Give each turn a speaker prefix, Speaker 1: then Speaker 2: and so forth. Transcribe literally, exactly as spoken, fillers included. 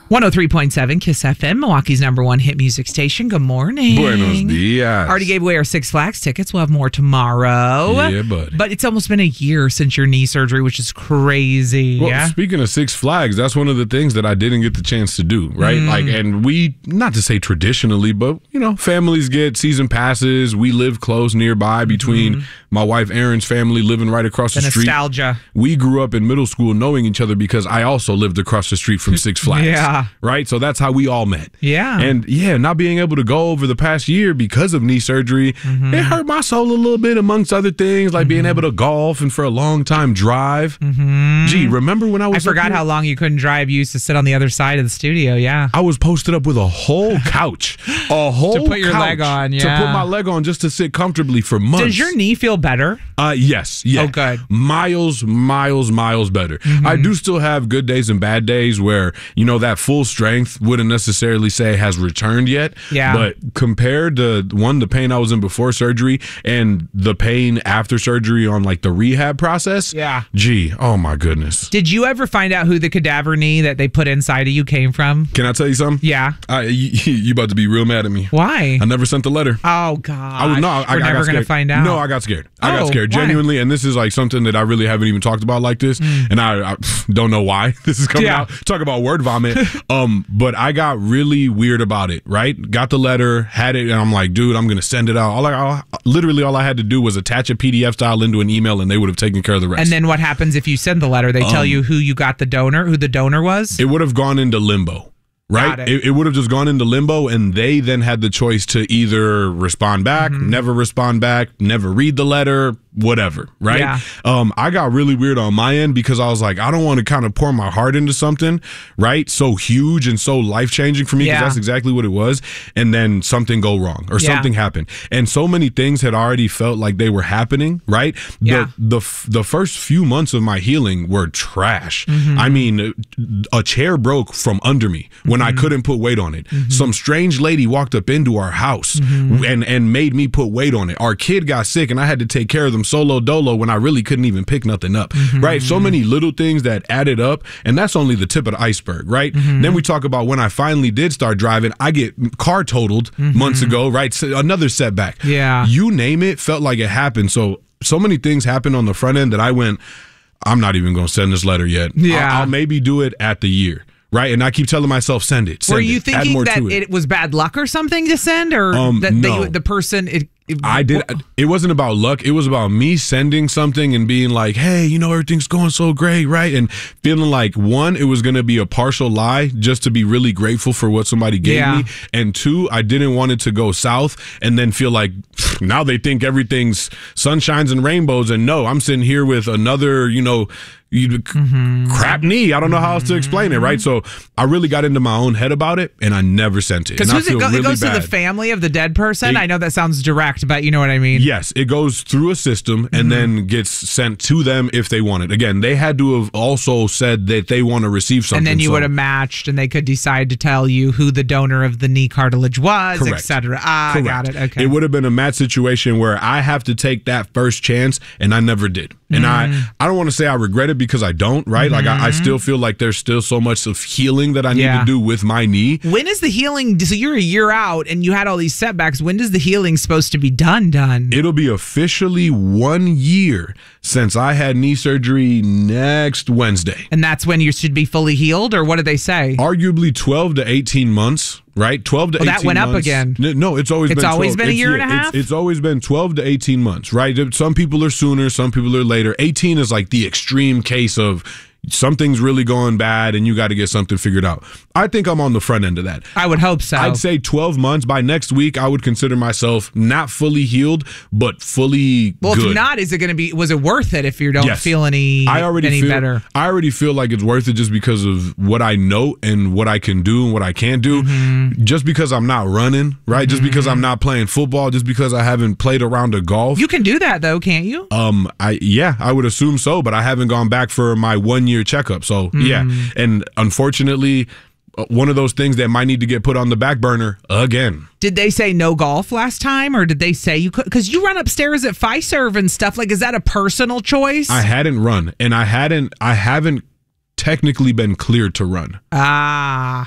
Speaker 1: one oh three point seven Kiss F M, Milwaukee's number one hit music station. Good morning.
Speaker 2: Buenos dias.
Speaker 1: Already gave away our Six Flags tickets. We'll have more tomorrow.
Speaker 2: Yeah, buddy.
Speaker 1: But it's almost been a year since your knee surgery, which is crazy.
Speaker 2: Well,
Speaker 1: yeah?
Speaker 2: speaking of Six Flags, that's one of the things that I didn't get the chance to do, right?
Speaker 1: Mm.
Speaker 2: Like, and we, not to say traditionally, but, you know, families get season passes. We live close nearby between mm-hmm. my wife Erin's family living right across the,
Speaker 1: the
Speaker 2: street.
Speaker 1: Nostalgia.
Speaker 2: We grew up in middle school knowing each other because I also lived across the street from Six Flags.
Speaker 1: Yeah.
Speaker 2: Right? So that's how we all met.
Speaker 1: Yeah.
Speaker 2: And yeah, not being able to go over the past year because of knee surgery, mm-hmm. it hurt my soul a little bit amongst other things, like mm-hmm. being able to golf and for a long time drive.
Speaker 1: Mm-hmm.
Speaker 2: Gee, remember when I was
Speaker 1: I forgot how long you couldn't drive. You used to sit on the other side of the studio, yeah.
Speaker 2: I was posted up with a whole couch. A whole
Speaker 1: To put your
Speaker 2: couch
Speaker 1: leg on, yeah.
Speaker 2: To put my leg on just to sit comfortably for months.
Speaker 1: Does your knee feel better?
Speaker 2: Uh, yes. Yeah.
Speaker 1: Oh, good.
Speaker 2: Miles, miles, miles better. Mm-hmm. I do still have good days and bad days where, you know, that full strength wouldn't necessarily say has returned yet.
Speaker 1: Yeah.
Speaker 2: But compared to, one, the pain I was in before surgery and the pain after surgery on, like, the rehab process.
Speaker 1: Yeah.
Speaker 2: Gee, oh, my goodness.
Speaker 1: Did you ever find out who the cadaver knee that they put inside of you came from?
Speaker 2: Can I tell you something?
Speaker 1: Yeah.
Speaker 2: I, you, you about to be real mad at me.
Speaker 1: Why?
Speaker 2: I never sent the letter.
Speaker 1: Oh, God.
Speaker 2: I was no, I,
Speaker 1: We're
Speaker 2: I
Speaker 1: never
Speaker 2: going to
Speaker 1: find out.
Speaker 2: No, I got scared. I
Speaker 1: oh,
Speaker 2: got scared.
Speaker 1: Why?
Speaker 2: Genuinely, and this is like something that I really haven't even talked about like this, mm. and I, I don't know why this is coming
Speaker 1: yeah.
Speaker 2: out. Talk about word vomit. um, but I got really weird about it, right? Got the letter, had it, and I'm like, dude, I'm going to send it out. All I, all, literally all I had to do was attach a P D F file into an email, and they would have taken care of the rest.
Speaker 1: And then what happens if you send the letter? They tell
Speaker 2: um,
Speaker 1: you who you got the donor, who the donor was?
Speaker 2: It would have gone into limbo. Right? It, it would have just gone into limbo, and they then had the choice to either respond back, mm-hmm. never respond back, never read the letter, whatever, right?
Speaker 1: Yeah.
Speaker 2: Um, I got really weird on my end because I was like, I don't want to kind of pour my heart into something, right? So huge and so life-changing for me because
Speaker 1: yeah.
Speaker 2: that's exactly what it was, and then something go wrong or
Speaker 1: yeah.
Speaker 2: something happen. And so many things had already felt like they were happening, right?
Speaker 1: Yeah.
Speaker 2: The, the, the first few months of my healing were trash. Mm-hmm. I mean, a chair broke from under me when I couldn't put weight on it. Mm-hmm. Some strange lady walked up into our house mm-hmm. and, and made me put weight on it. Our kid got sick and I had to take care of them solo dolo when I really couldn't even pick nothing up, mm-hmm. right? So many little things that added up, and that's only the tip of the iceberg, right? Mm-hmm. Then we talk about when I finally did start driving, I get car totaled mm-hmm. months ago, right? So another setback.
Speaker 1: Yeah.
Speaker 2: You name it, felt like it happened. So, so many things happened on the front end that I went, I'm not even going to send this letter yet.
Speaker 1: Yeah.
Speaker 2: I'll, I'll maybe do it at the year. Right, and I keep telling myself, send it. Send
Speaker 1: Were you
Speaker 2: it,
Speaker 1: thinking that
Speaker 2: it.
Speaker 1: it was bad luck or something to send, or
Speaker 2: um,
Speaker 1: that
Speaker 2: no.
Speaker 1: they, the person? It, it,
Speaker 2: I did. It wasn't about luck. It was about me sending something and being like, "Hey, you know, everything's going so great, right?" And feeling like one, it was going to be a partial lie just to be really grateful for what somebody gave
Speaker 1: yeah.
Speaker 2: me, and two, I didn't want it to go south and then feel like now they think everything's sunshines and rainbows, and no, I'm sitting here with another, you know. You mm-hmm. crap knee. I don't know how else to explain it, right? So I really got into my own head about it, and I never sent it.
Speaker 1: Because
Speaker 2: it,
Speaker 1: go,
Speaker 2: really
Speaker 1: it goes
Speaker 2: bad.
Speaker 1: to the family of the dead person.
Speaker 2: It,
Speaker 1: I know that sounds direct, but you know what I mean.
Speaker 2: Yes, it goes through a system and mm-hmm. then gets sent to them if they want it. Again, they had to have also said that they want to receive something.
Speaker 1: And then you
Speaker 2: so.
Speaker 1: would have matched, and they could decide to tell you who the donor of the knee cartilage was, et cetera. Ah,
Speaker 2: Correct.
Speaker 1: I got it. Okay.
Speaker 2: It would have been a match situation where I have to take that first chance, and I never did. And mm. I, I don't want to say I regret it because I don't, right? Mm-hmm. Like, I, I still feel like there's still so much of healing that I need
Speaker 1: yeah.
Speaker 2: to do with my knee.
Speaker 1: When is the healing? So you're a year out, and you had all these setbacks. When is the healing supposed to be done, done?
Speaker 2: It'll be officially one year since I had knee surgery next Wednesday.
Speaker 1: And that's when you should be fully healed, or what did they say?
Speaker 2: Arguably twelve to eighteen months. Right, twelve to
Speaker 1: well,
Speaker 2: eighteen.
Speaker 1: That went
Speaker 2: months.
Speaker 1: up again.
Speaker 2: No, it's always
Speaker 1: it's
Speaker 2: been.
Speaker 1: always
Speaker 2: twelve.
Speaker 1: been a
Speaker 2: it's,
Speaker 1: year
Speaker 2: yeah,
Speaker 1: and a half.
Speaker 2: It's, it's always been twelve to eighteen months. Right. Some people are sooner. Some people are later. eighteen is like the extreme case of something's really going bad and you got to get something figured out. I think I'm on the front end of that.
Speaker 1: I would hope so.
Speaker 2: I'd say twelve months. By next week, I would consider myself not fully healed, but fully
Speaker 1: well,
Speaker 2: good.
Speaker 1: If not, is it going to be, was it worth it if you don't
Speaker 2: yes.
Speaker 1: feel any,
Speaker 2: I already
Speaker 1: any
Speaker 2: feel,
Speaker 1: better?
Speaker 2: I already feel like it's worth it just because of what I know and what I can do and what I can't do. Mm-hmm. Just because I'm not running, right? Mm-hmm. Just because I'm not playing football, just because I haven't played a round of golf.
Speaker 1: You can do that though, can't you?
Speaker 2: Um, I yeah, I would assume so, but I haven't gone back for my one year checkup. So mm-hmm. yeah, and unfortunately, one of those things that might need to get put on the back burner again.
Speaker 1: Did they say no golf last time, or did they say you could? Because you run upstairs at Fiserv and stuff. Like, is that a personal choice?
Speaker 2: I hadn't run, and I hadn't. I haven't technically been cleared to run.
Speaker 1: Ah.